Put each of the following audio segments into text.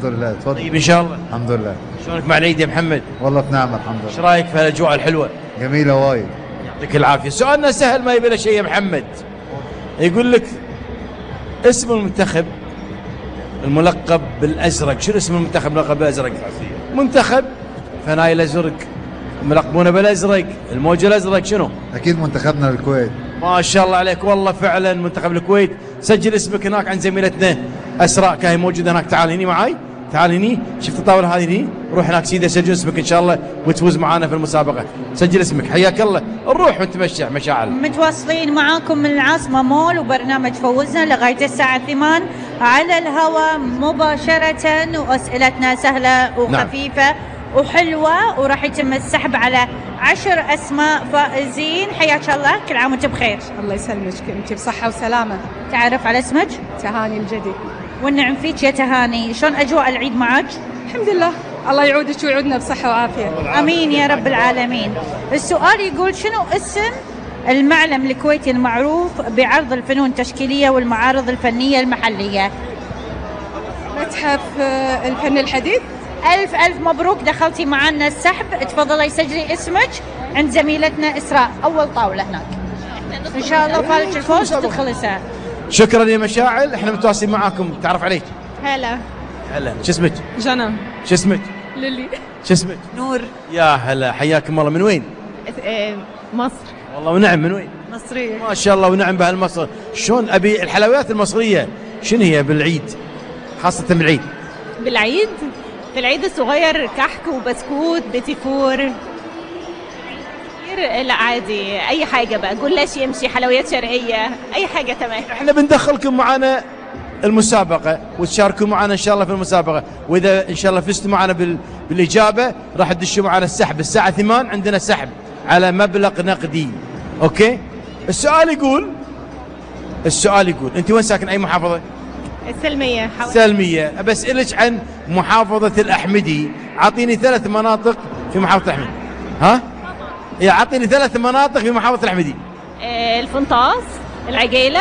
الحمد لله. تفضل. طيب ان شاء الله. الحمد لله. شلونك مع العيد يا محمد؟ والله بنعمة الحمد ايش لله. رايك في هالاجواء الحلوه؟ جميلة وايد. يعطيك العافيه. سؤالنا سهل ما يبي له شيء يا محمد. يقول لك اسم المنتخب الملقب بالازرق، شنو اسم المنتخب الملقب بالازرق؟ منتخب فنايل الازرق، ملقبونه بالازرق، الموج الازرق، شنو؟ أكيد منتخبنا الكويت. ما شاء الله عليك، والله فعلا منتخب الكويت. سجل اسمك هناك عند زميلتنا اسراء كاهي موجوده هناك. تعال هني معاي، تعال هني، شفت الطاوله هذه هني؟ روح هناك سيده سجل اسمك ان شاء الله وتفوز معانا في المسابقه. سجل اسمك، حياك الله. نروح ونتمشى مشاعل. متواصلين معاكم من العاصمة مول وبرنامج فوزنا لغاية الساعة 8 على الهواء مباشرة، وأسئلتنا سهلة وخفيفة وحلوة، وراح يتم السحب على 10 أسماء فائزين. حياك الله، كل عام وانت بخير. الله يسلمك، انت بصحة وسلامة. تعرف على اسمك؟ تهاني الجدي. والنعم فيك يا تهاني. شلون أجواء العيد معك؟ الحمد لله، الله يعودك ويعودنا بصحة وعافية. امين يا رب العالمين. السؤال يقول شنو اسم المعلم الكويتي المعروف بعرض الفنون التشكيلية والمعارض الفنية المحلية؟ متحف الفن الحديث. ألف مبروك، دخلتي معنا السحب. تفضلي سجلي اسمك عند زميلتنا إسراء أول طاولة هناك. إن شاء الله فالك الفوز وتدخل الساعة. شكرا يا مشاعل، احنا متواصلين معاكم. تعرف عليك؟ هلا. هلا. شو اسمك؟ جنى. شو اسمك؟ ليلي. شو اسمك؟ نور. يا هلا، حياكم الله. من وين؟ مصر. والله ونعم. من وين؟ مصرية. ما شاء الله ونعم بهالمصر. شلون ابي الحلويات المصريه شنو هي بالعيد؟ خاصه بالعيد. بالعيد؟ في العيد الصغير كحك وبسكوت بيتي فور. لا عادي، اي حاجه بقى، جلاش يمشي، حلويات شرقيه، اي حاجه تمام. احنا بندخلكم معنا المسابقه وتشاركوا معنا ان شاء الله في المسابقه، واذا ان شاء الله فزتوا معنا بالاجابه راح تدشوا معنا السحب الساعه 8. عندنا سحب على مبلغ نقدي. اوكي. السؤال يقول انت وين ساكن؟ اي محافظه؟ السلميه. سلميه. بسألك عن محافظه الاحمدي. اعطيني 3 مناطق في محافظه الاحمدي. ها؟ اعطيني 3 مناطق في محافظه الاحمدي. الفنطاس، العقيله،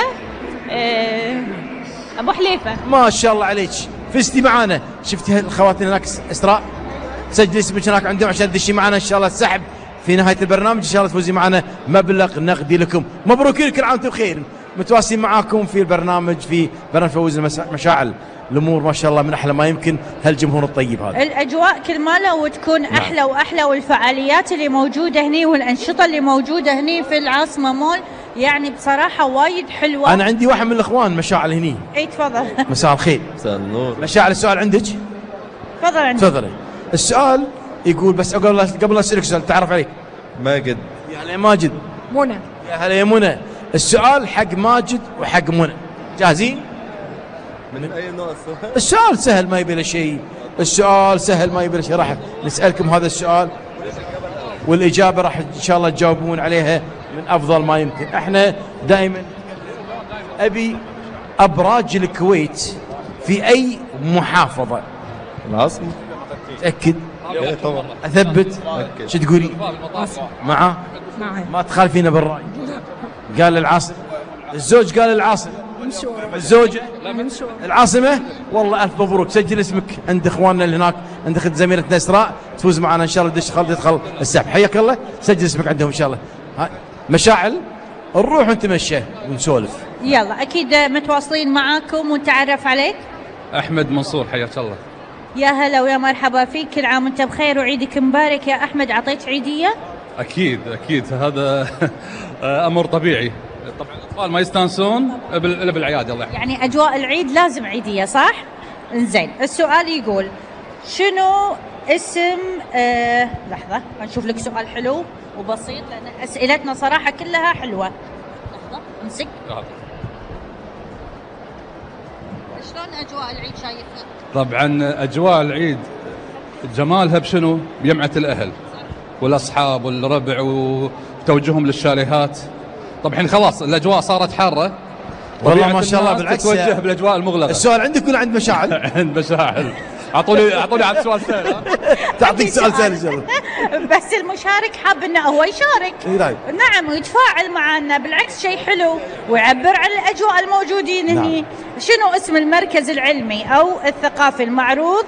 ابو حليفه. ما شاء الله عليك، فزتي معانا. شفتي الخواتم هناك اسراء؟ سجلي اسمك هناك عندهم عشان تدشي معنا ان شاء الله السحب في نهايه البرنامج. ان شاء الله تفوزي معنا مبلغ نقدي لكم. مبروك لك، كل عام وانتم بخير. متواصلين معاكم في البرنامج، في برنامج فوز مشاعل. الامور ما شاء الله من احلى ما يمكن هالجمهور الطيب هذا. الاجواء كل ماله وتكون احلى واحلى، والفعاليات اللي موجوده هني والانشطه اللي موجوده هني في العاصمه مول يعني بصراحه وايد حلوه. انا عندي واحد من الاخوان مشاعل هني. اي تفضل. مساء الخير. مساء النور. مشاعل السؤال عندك؟ تفضل. عندك. تفضلي. السؤال يقول، بس قبل اسالك سؤال، تعرف عليك؟ ماجد. يا هلا يا ماجد. منى. يا هلا يا منى. السؤال حق ماجد وحق منى. جاهزين؟ من اي نوع السؤال؟ السؤال سهل ما يبي له شيء. السؤال سهل ما يبي له شيء. راح نسالكم هذا السؤال والاجابه راح ان شاء الله تجاوبون عليها من افضل ما يمكن. احنا دائما ابي ابراج الكويت في اي محافظه؟ العاصمة. تاكد؟ ايه طبعا. اثبت؟ شو تقولي؟ معاه؟ معي. ما تخالفينا بالراي. قال العاصمه. الزوج قال العاصمه. الزوجه العاصمه. والله الف مبروك. سجل اسمك عند اخواننا اللي هناك، عند اخت زميلتنا اسراء، تفوز معنا ان شاء الله. تدخل السحب. حياك الله. سجل اسمك عندهم ان شاء الله. مشاعل، نروح ونتمشى ونسولف. يلا اكيد متواصلين معاكم. ونتعرف عليك؟ احمد منصور. حياك الله. يا هلا ويا مرحبا فيك. كل عام وانت بخير وعيدك مبارك يا احمد. عطيت عيديه؟ اكيد هذا امر طبيعي. طبعا الاطفال ما يستانسون الا بالعياد. الله يحفظك. يعني اجواء العيد لازم عيديه، صح؟ انزين. السؤال يقول شنو اسم لحظه نشوف لك سؤال حلو وبسيط، لان اسئلتنا صراحه كلها حلوه. لحظه امسك. شلون اجواء العيد شايفها؟ طبعا اجواء العيد جمالها بشنو؟ بجمعه الاهل والاصحاب والربع وتوجههم للشاليهات. طبعا خلاص الاجواء صارت حاره والله ما شاء الله. بالعكس تتوجه بالاجواء المغلقه. السؤال عندك ولا عند مشاعل؟ عند مشاعل. اعطوني عاد سؤال سهل. تعطيك سؤال سهل ان شاء الله. بس المشارك حاب انه هو يشارك. نعم، ويتفاعل معنا. بالعكس شيء حلو ويعبر عن الاجواء الموجودين هني. شنو اسم المركز العلمي او الثقافي المعروض